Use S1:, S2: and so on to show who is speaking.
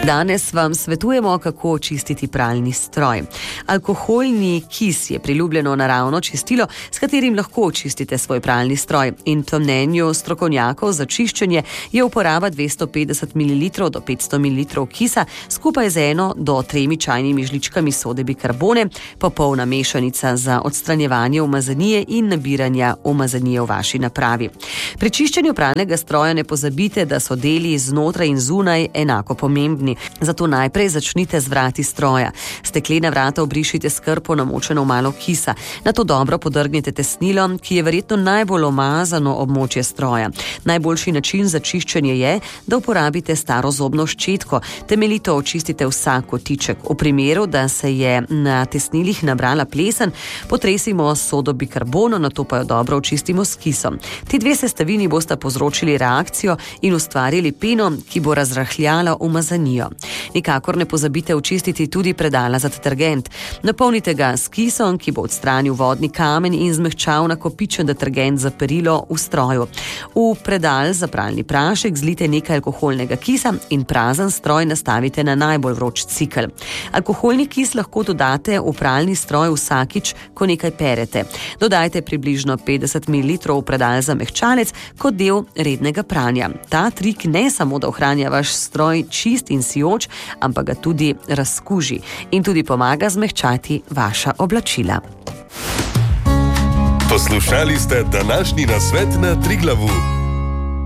S1: Danes vam svetujemo, kako očistiti pralni stroj. Alkoholni kis je priljubljeno naravno čistilo, s katerim lahko očistite svoj pralni stroj. In po mnenju strokovnjakov za čiščenje je uporaba 250 ml do 500 ml kisa skupaj z 1 do 3 čajnimi žličkami sode bikarbone popolna mešanica za odstranjevanje umazanije in nabiranja umazanije v vaši napravi. Pri čiščenju pralnega stroja ne pozabite, da so deli znotraj in zunaj enako pomembni. Zato najprej začnite z vrati stroja. Steklena vrata obrišite s krpo namočeno v malo kisa. Nato dobro podrgnite tesnilo, ki je verjetno najbolj umazano območje stroja. Najboljši način za čiščenje je, da uporabite staro zobno ščetko. Temeljito očistite vsak kotiček. V primeru, da se je na tesnilih nabrala plesen, potresimo s sodo bikarbono, nato pa jo dobro očistimo s kisom. Ti dve sestavini bosta povzročili reakcijo in ustvarili peno, ki bo razrahljala umazanijo. Nikakor ne pozabite očistiti tudi predala za detergent. Napolnite ga s kisom, ki bo odstranil vodni kamen in zmehčal nakopičen detergent za perilo v stroju. V predal za pralni prašek zlijte nekaj alkoholnega kisa in prazen stroj nastavite na najbolj vroč cikel. Alkoholni kis lahko dodate v pralni stroj vsakič, ko nekaj perete. Dodajte približno 50 ml v predal za mehčalec kot del rednega pranja. Ta trik ne samo, da ohranja vaš stroj čist in sijoč, ampak ga tudi razkuži in tudi pomaga zmehčati vaša oblačila.
S2: Poslušali ste današnji nasvet na Triglavu.